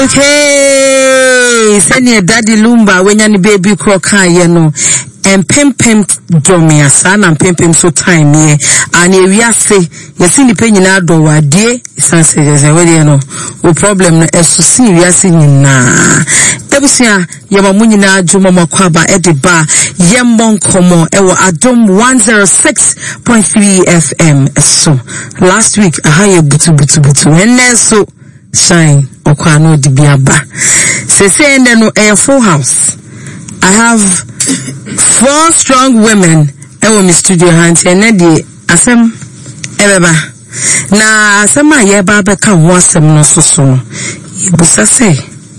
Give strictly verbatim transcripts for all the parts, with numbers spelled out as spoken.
Okay, senior Daddy Lumba when you baby croca, you know, and pim pim domia son and pim pim so time here, and if you say you see the penny now do a day, it's you know, no problem as to see we are singing na. Ebusia yamamuni na juma makwaba ediba yembon komo ewa Adom one oh six point three F M. So last week I had butu butu butu and so shine okwano dibiaba. Se say and no a full house. I have four strong women ewa mi studio hanti and the asem ebeba na asema yeba beka ho asem no so so yebusa say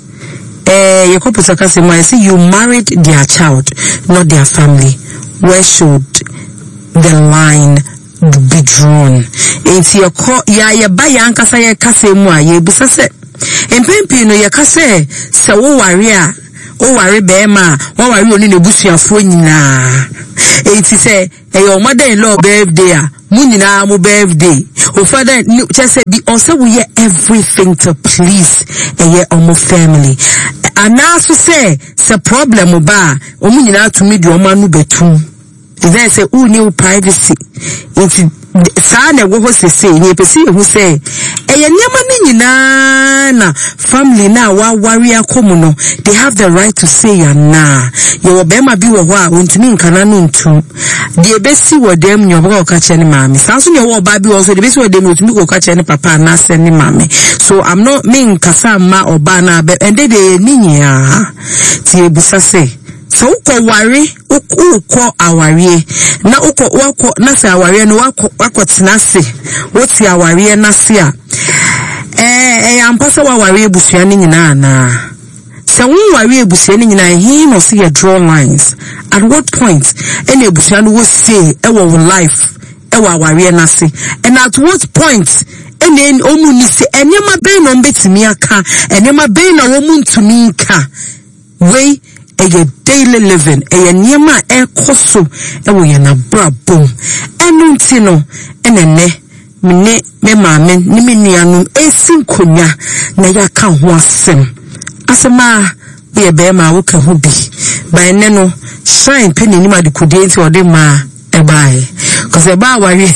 eh you see you married their child, not their family. Where should the line be drawn? It's your call ya ya ba ya nkasa ya kase mu a ye bisa se empempi no ya kase se wo ware a wo ware be ma wo ware oni na busuafo nyina enti se e your mother-in-law birthday a mu nyina mu birthday o father just say be also we hear everything to please a year omo family. And now to say the problem ba omu nyina to me the omanu betum is say who new privacy into sa na wo se say ni pesi who say eye nyama ni nyina na family na wa wari akomu no they have the right to say ya na ye wo be ma bi wo ho a ontumi nkana no ntum de besi wo dem nyobo ka ka che ni mama sa so ne wo ba bi wo so de besi wo dem otumi ko ka che ni papa na se ni mama. So I'm not mean kasa ma oba na be ende de ni nya ti ebusa say so uko wari uko awari na uko wako na se awari no wako wako tinase woti awari na se a eh eh ampasa wa wari ebusua ni nyina na se won wari ebusua ni nyina he no see a draw lines at what point any ebusua no wo say e wo life e wa awari na se and at what point ene omu ni se enyema ben no betimi aka enyema ben na wo mu ntumi nka we a daily living a niema e koso e wo ye na brabom enu ntino enene mene me maame ni me nuanu esinkonya na ya ka ho asem asema be be ma wo ka ho bi by ne no shine penny ni ma de kodie nti ode ma e bai cause e ba wari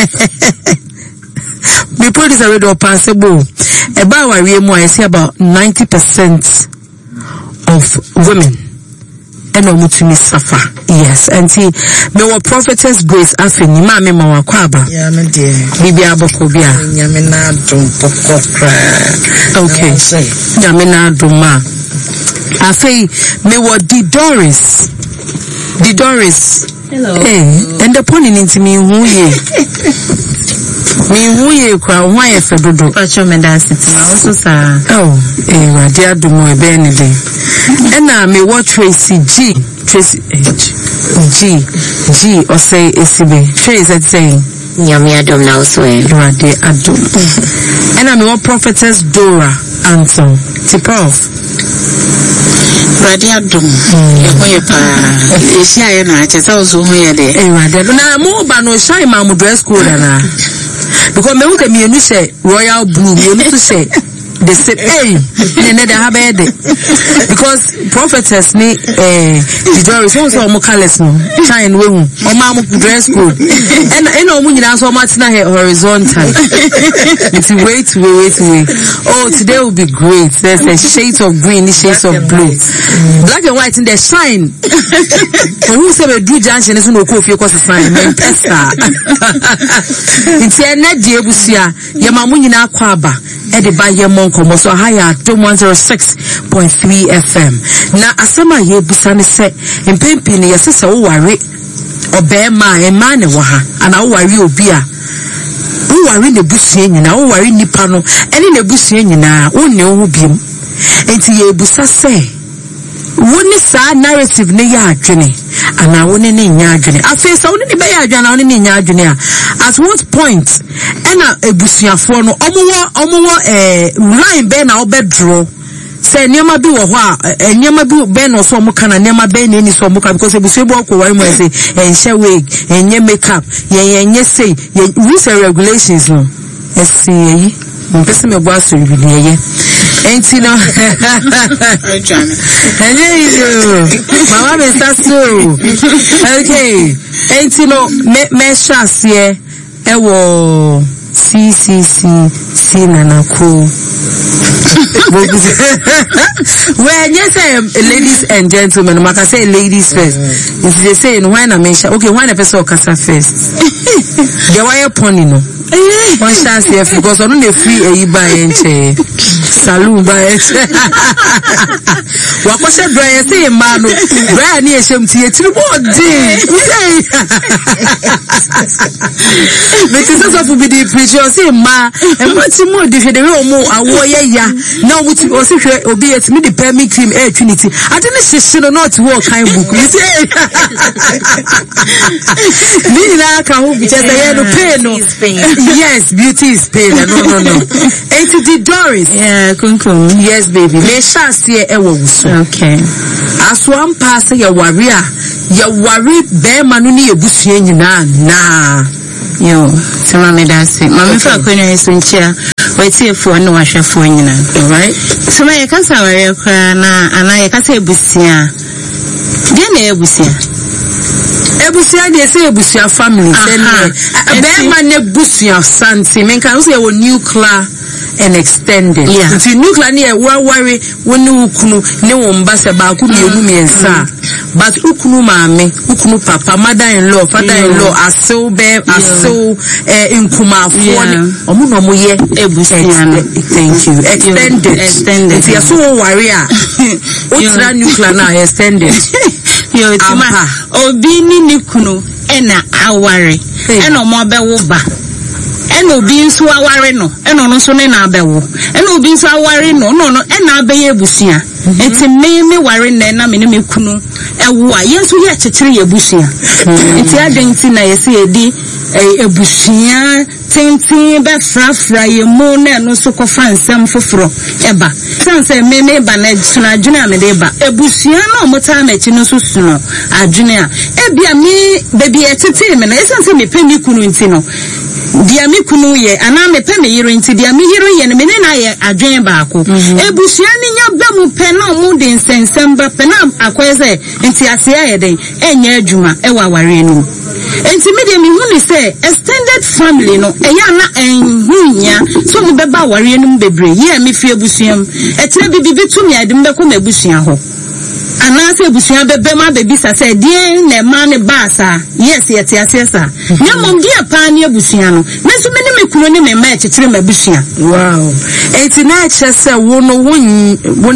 me producer we do possible e ba wari mu I see about ninety percent of women and no mutumi suffer. Yes, and see me wa prophetess Grace afeni ma me ma wa kwaba. Yeah, me dear. Bibi aboko bia. Ya me na dum poko kra. Okay. Ya me na dum ma. Afei me wa di Doris. Di Doris. Hello. Eh, and the pony into me who ye. Me who ye kwa why e fe dodo. Pacho me da sitting also sa. Oh, eh wa dia do mo e be ni de. And now me what Tracy G Tracy H G G or say Esibe Tracy saying Nyami Adom now so eh Rade Adom. And I me what prophetess Dora Anton Tipov Rade Adom yeko ye pa eshia ye na chesa ozo ho ye de eh Rade na mo ba no shine ma mo dress code na because me would me say royal blue me no to say they say hey nene de habede because prophetess ni eh the Doris also mo colors no shine we hu o ma mo dress code and and o mo nyina so ma tina here horizontal it's wait wait wait oh today will be great. There's a shades of green, shades of blue, black and white in the shine. Who say we do junction is no coffee cause sign men pesa it's a net die busia ya ma mo nyina kwaba e de ba ye mon komo so higher to one oh six point three F M. Na asema ye busa ne se empempi ne yesese wo ware obema e ma ne wo ha ana wo ware obi a wo ware ne busie nyina wo ware nipa no ene ne busie nyina wo ne wo biem enti ye busa se woni sa narrative ne ya adwene ana woni ne nya adwene afesa woni ne be ya adwene woni ne nya adwene a at what point ena ebusuafo no omowo omowo eh line be na obedro say niema bi wo ho a niema bi be no so omo kana niema be na ni so omo ka because ebusu bo ko wari mo say enhye wig enye makeup yen enye say rules and regulations no esi yi mpese me bo aso bi ye Enti no. Mama me sasu. Okay. Enti no me me shase ewo C C C C nanako. When you say ladies and gentlemen, I can say ladies first. If they say when I mention, okay, when a person casa first. The wire pony no. One chance here because I don't know free a buy and saloon buy it. What was that Brian say, man? Brian near some theatre. What did because that's what we did preacher say, ma, and what's more different? The real more a warrior. Now, which also obey it, me the permit cream air trinity. I didn't say, should not work kind book. You say, me like I hope because I had no pain. Yes, beauty is pain. No, no, no. And to the Doris. Yeah, kunkum. Yes, baby. Me shall see a woman. Okay. As one passer, your warrior, your worry, bear manuni, a bush na na. Yo, so mammy does it. Mammy for Queen is in chair. Wait here for no washer for you now. All right. So my casa were crana and I can say busia. Then busia. Ebusia they say Ebusia family. A bear man Ebusia santi. Men can say a nuclear and extended. Yeah. It's nuclear near one worry when you kunu no umbasa ba kunu yumi ensa. But ukunu mame, ukunu papa, mother-in-law, father-in-law, aso be aso inkuma phone. Omu no mo ye Ebusia. Thank you. Extended. Extended. It's a so warrior. Ultra nuclear now extended. Yo, Tima, Obini Nikunu, Ena Awari, Eno Mobewoba, Eno Binsu Awarino, Eno no Sonena Bewo, Eno Binsu Awarino, no, no, Ena Beye Busia. It's a meme warring Nena Minimikunu, Ewa, yes, we have to tree a Busia. It's a dainty, I say a D, a Busia, Tintin, Befrafra, your moon, and no so fan some for fro, Eba. Sans a meme banet, Suna Junior Medeba, a Busiano, Motame, Chinosuno, a Junior, Ebia me, baby, a team, and essence me penny Kunintino. Dear me Kunu ye, and I'm a penny year into the Amiri and a minute a dream back. A Busiani, your bemu penal moodin, Samba, Penam, Aquaze, and Tiasia day, and Yajuma, Ewa Warino. And to me, the say, extended family, no, a yana and Hunya, so we be Bawarinum bebre, ye, me fear Busium, a trebby be to me, I didn't become a Busiaho. And I say, Busia Bema baby, I said, dear, ne man basa, yes, yes, yes, yes, sir. Yamon, dear Pania Busiano, Miss Minnie Crony may match a trim a Busia. Wow. eighty-nine chess, one, one, one,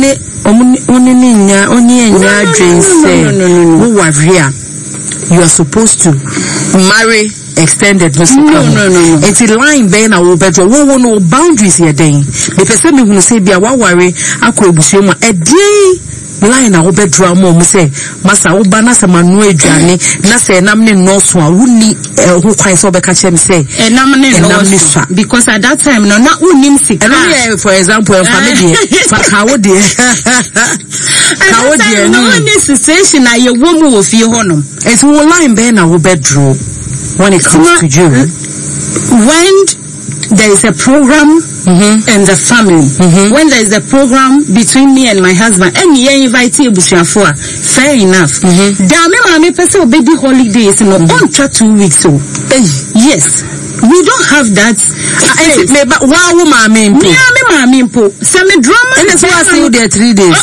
only, only, and dream say, who are here. You are supposed to marry extended no no no no it's a line ben a wo bedo wo wo no boundaries here then the person me who say bia wa worry akọ ebusuo mu e dey line a wo bedo am mo say masa wo ba na sama no aduane na say nam ne no so a woni ho kwan so be ka chem say enam ne no so because at that time no na unim sika and for example en family fa ka wo de ka wo de no any situation na ye wo mu wo fie ho no it's wo line ben a wo bedo when it comes to you when there is a program mm-hmm. in the family mm-hmm. when there is a program between me and my husband and you invite you for fair enough damn me person baby holidays no mm-hmm. on track two weeks so hey. Yes we don't have that me but wow mommy me me mommy po say me drama and so I see you there three days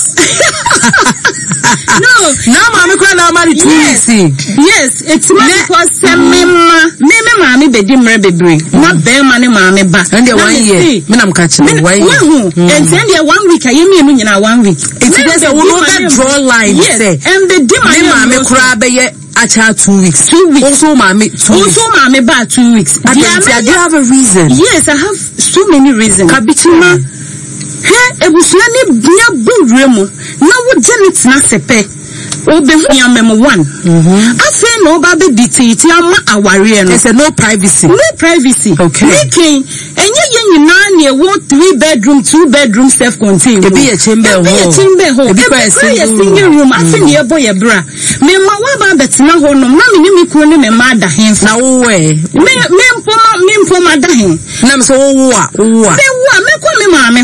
no now mommy cry now marry two yes. weeks Yes it's me because say me ma me me mommy be di mre bebre na be ma ne mommy ba and the one year me na mka chine one year and then the one week ayi me enu nyina one week it's just a we don't draw line say and the di me mommy cry be acha two weeks two weeks also mommy two also mommy ba two weeks I do you have a reason yes I have so many reasons kabitima he ebusuya ni bia buremu na wo Janet na sepe obe ya memo one mhm afi no ba be detail ama aware no there's no privacy no privacy okay making enye yen nyina na e three bedroom two bedroom self contained e be a chamber home e be a chamber home e be a single room afi ne e boy e bra me ma wa ba betina ho no na me ni me kuro ni me ma da hen na wo we me me mpoma me mpoma da hen na me so wo wo a wo a me wo a me ko me ma me ho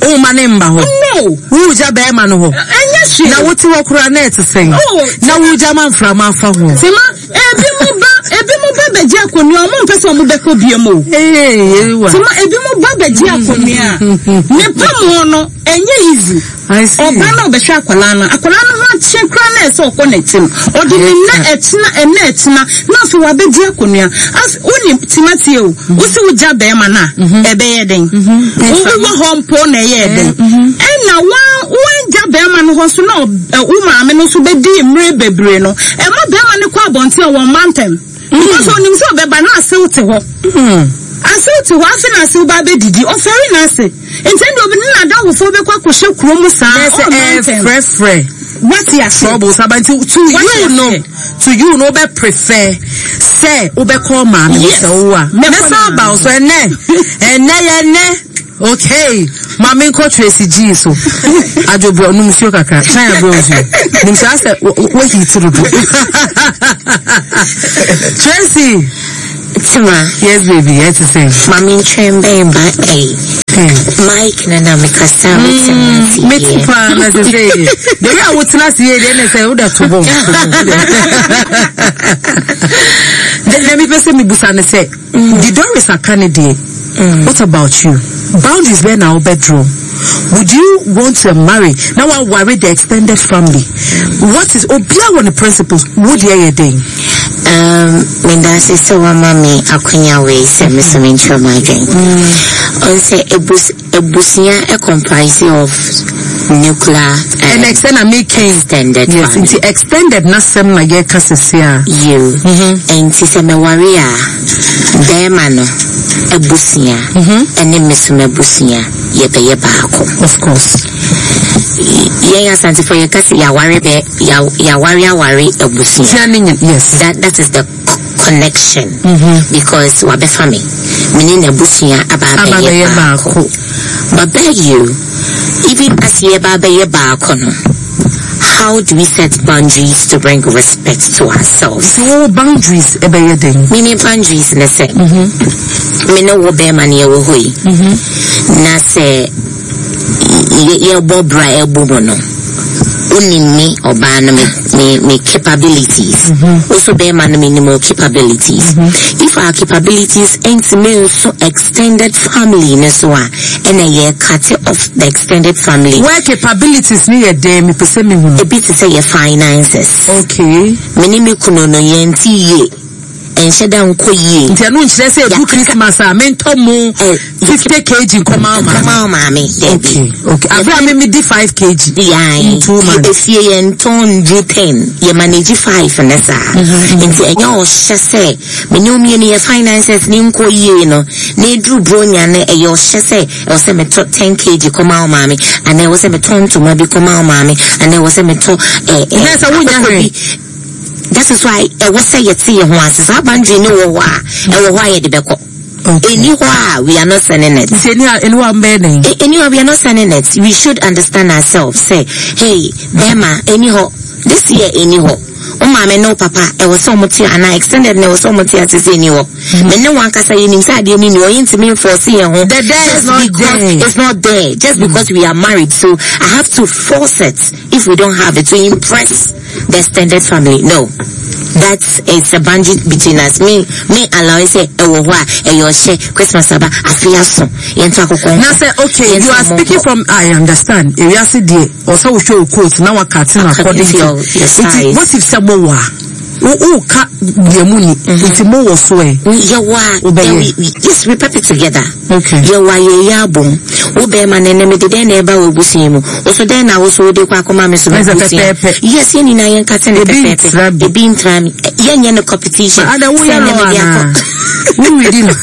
Oh manemba ho. No. Who ja be man ho. Anya shi. Na woti wo kura net sen. Oh. Na wu ja man fra ma fa ho. Sema ebi mo ba ebi mo ba beji akonu o mo mpese o mo be ko bie mo. Eh ewa. Sema ebi mo ba beji akonu a. Ne pam no enye easy. I see. Oba na obehwe akwala no. Akwala no ho che kra na ese okonet no. Odi ni na etina ene etina na so wa beji akonu a. As oni timati o. Usi uja be ma na ebe ye den. Obi wo hompo na ye den. Na wa wanja be ma no ho so na wo ma me no so be di mre bebre no. E ma be ma ne kwa bonte o won mantem. Because onim so be ba na asewte ho. Mhm. Asewte ho afi na asew ba be didi. O feri na ase. Enti obi na da wo fo be kwa kwhye kuro mu sa. O mantem. Fre fre. What you troubles about to, to you know to you know be prefer say obe call mama so wa me say about so ene ene ene okay mama ko Tracy G so ajobo nu msio kaka try bro you nim say say what he to do Tracy Tima. Yes, baby. Yes, to say. Mami trembe mba eh. Mike na na mikasa miti. Miti pa na se say. The way I would not see it, then say, "Oh, that's too bomb." Let me say, me busane say, the door is a candidate. What about you? Boundaries where now bedroom. Would you want to marry? Now I worry the extended family. What is obia on the principles? Would you hear day? Um, Minda sister wa mami akunya we se miso mincho my dream. On say ebus ebusia a comprise of nuclear and, and extended making extended yes, into extended na sem na ye kasesia you and si se me warrior de mano ebusia and miso mebusia ye be ye baako of course ye ya santi for ye kasi ya worry be ya ya worry worry ebusia yes that that is the connection because wa be family meaning ebusia aba be ye baako but beg you even as ye baba ye baako no how do we set boundaries to bring respect to ourselves? So boundaries ebe ye den. Meaning boundaries na se. Mhm. Me no wo be man ye wo hoi. Mhm. Na se ye ye bo bra e bo no. Uni me oba no me me, me capabilities. Mm-hmm. Also be man me more capabilities. Mm-hmm. If our capabilities ain't me so extended family ne so and a year cut off the extended family. Where capabilities me a day me pese me hu. A bit to say your finances. Okay. Me ni me kuno no yenti ye. And sheda nko ye. Nti anu nchire say do Christmas a mento mo fifty kilograms come out come out mami. Okay. Okay. Abra me me di five kilograms. Yeah. two months. If ye enton do ten, ye manage five nessa. Nti enyo o hye me no me ni finances ni nko ye no. Na dru bronya na e yo hye say e say me to ten kilograms come out mami. And e say me ton to ma bi come out mami. And e say me to eh eh. Nessa wunya that is why I was say you see once is boundary no wa e wo why the beko anywhere we are not sending it anywhere we are not sending it we should understand ourselves say hey bema anyhow this year anyhow o ma me no papa e was so much and I extended no so much as is anyhow me no one can say you inside you know into me for see ho the day is not there it's not there just mm-hmm. because we are married so I have to force it if we don't have it to impress the extended family. No, that's it's a boundary between us. Me, me allow say, oh, why, eh, your share Christmas aba, I feel so. Now say, okay, you are speaking from, I understand. If you are saying, also show quotes, now I'm cutting according to your size. What if someone were? Oh, cut the money. It's more or so. Yes, we put it together. Okay. You are a yabum. Ube man and me then ever will be seen. Also, then I also do Quacoma Miss Yes, any nine cutting a bean, a bean tram, yen yen a competition. I don't know. We didn't.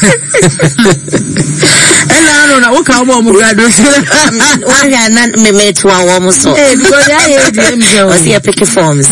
And I don't know what come on, graduation. Why are not me made to our almost so? Because I was here picking forms.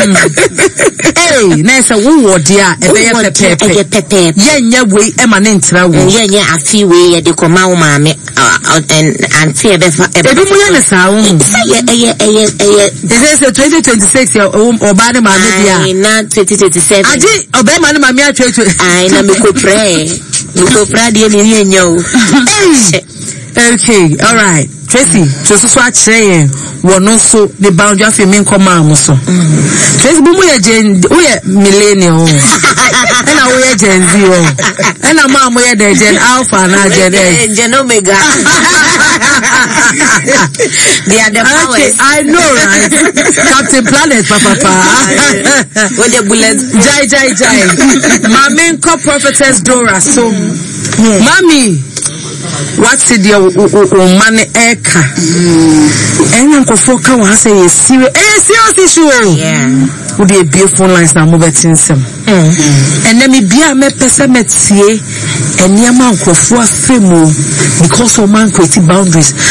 Hey, nessa wo dia e be pepe e pepe yenya we e ma ne ntra wo yenya afi we e de koma wo ma me and anti e be fa e be mu ya ne sa wo say e e e e this is twenty twenty-six ya oba ne ma me dia na twenty twenty-seven aji oba ma ne ma me atwetwe ai na me ko pray me ko pra dia ni yenya o Okay, all right. Tracy, so so so actually one also the boundary of me come am so. Tracy bu mu ye gen we millennial. And now we Gen Z. And now mom we the Gen Alpha na Gen X. Gen Omega. They are the powers. Okay, I know, right? Captain Planet, papa, papa. With the bullets. Jai, jai, jai. My main co-prophetess Dora. So, yeah. Mommy, what's the money eka? And Uncle Foka will say a serious, a serious issue. Yeah. Would be a beautiful lines now move it in some. And then me be a me pesamet see and near man for four femo because of man creative boundaries.